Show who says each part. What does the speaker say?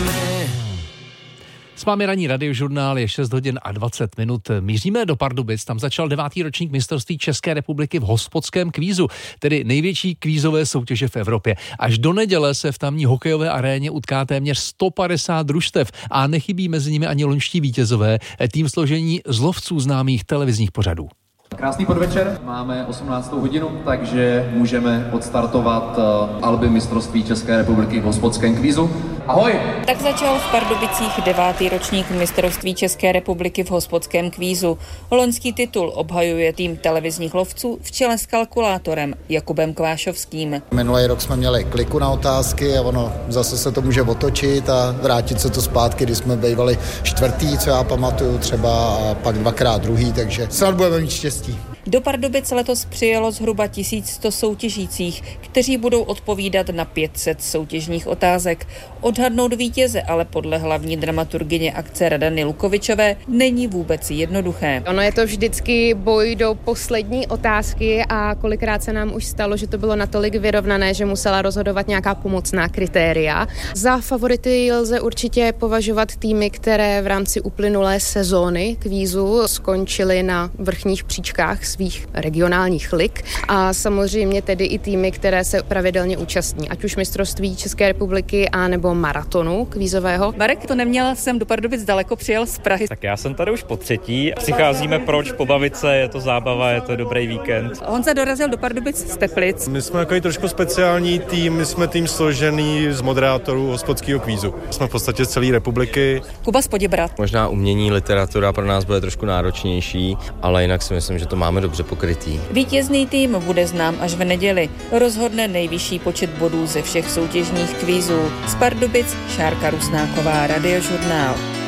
Speaker 1: S vámi ranní radiožurnál, je 6 hodin a 20 minut. Míříme do Pardubic, tam začal 9. ročník mistrovství České republiky v hospodském kvízu, tedy největší kvízové soutěže v Evropě. Až do neděle se v tamní hokejové aréně utká téměř 150 družstev a nechybí mezi nimi ani loňští vítězové, tým složení z lovců známých televizních pořadů.
Speaker 2: Krásný podvečer, máme 18. hodinu, takže můžeme odstartovat alby mistrovství České republiky v hospodském kvízu. Ahoj!
Speaker 3: Tak začal v Pardubicích 9. ročník mistrovství České republiky v hospodském kvízu. Loňský titul obhajuje tým televizních lovců v čele s kalkulátorem Jakubem Kvášovským.
Speaker 4: Minulý rok jsme měli kliku na otázky a ono zase se to může otočit a vrátit se to zpátky, kdy jsme bývali čtvrtý, co já pamatuju třeba, a pak dvakrát druhý, takže snad budeme mít štěstí.
Speaker 3: Do Pardubic letos přijelo zhruba 1100 soutěžících, kteří budou odpovídat na 500 soutěžních otázek. Odhadnout vítěze ale podle hlavní dramaturgyně akce Radany Lukovičové není vůbec jednoduché.
Speaker 5: Ono je to vždycky boj do poslední otázky a kolikrát se nám už stalo, že to bylo natolik vyrovnané, že musela rozhodovat nějaká pomocná kritéria. Za favority lze určitě považovat týmy, které v rámci uplynulé sezóny kvízu skončily na vrchních příčkách svých regionálních lig a samozřejmě tedy i týmy, které se pravidelně účastní, ať už mistrovství České republiky a nebo maratonu kvízového.
Speaker 3: Marek to neměl sem do Pardubic daleko, přijel z Prahy.
Speaker 6: Tak já jsem tady už po třetí. Přicházíme proč? Pobavit se, je to zábava, je to dobrý víkend.
Speaker 3: Honza dorazil do Pardubic z Teplic.
Speaker 7: My jsme takový trošku speciální tým, my jsme tým složený z moderátorů hospodského kvízu. Jsme v podstatě z celé republiky.
Speaker 3: Kuba z Poděbrad.
Speaker 8: Možná umění, literatura pro nás bude trošku náročnější, ale jinak si myslím, že to máme dobře pokrytý.
Speaker 3: Vítězný tým bude znám až v neděli. Rozhodne nejvyšší počet bodů ze všech soutěžních kvízů. Z Pardubic Šárka Rusnáková, Radiožurnál.